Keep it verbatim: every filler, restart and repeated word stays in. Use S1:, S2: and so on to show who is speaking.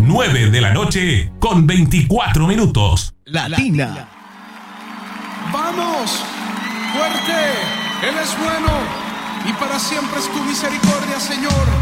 S1: nueve de la noche con veinticuatro minutos.
S2: Latina.
S3: ¡Vamos! ¡Fuerte! Él es bueno y para siempre es tu misericordia, Señor.